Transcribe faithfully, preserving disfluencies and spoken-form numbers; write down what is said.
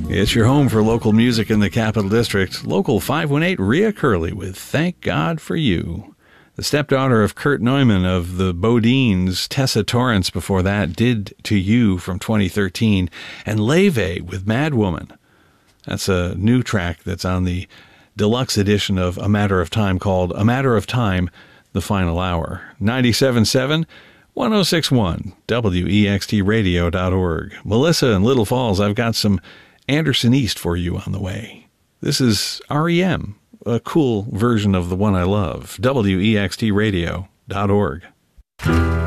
It's your home for local music in the Capital District. Local five one eight, Rhea Curley with Thank God for You. The stepdaughter of Kurt Neumann of the Bodines, Tessa Torrance before that, Did to You from twenty thirteen, and Leve with Mad Woman. That's a new track that's on the deluxe edition of A Matter of Time called A Matter of Time, The Final Hour. ninety-seven point seven, one oh six point one, W E X T radio dot org. Melissa in Little Falls, I've got some Anderson East for you on the way. This is R E M, a cool version of the one I love. W E X T radio dot org.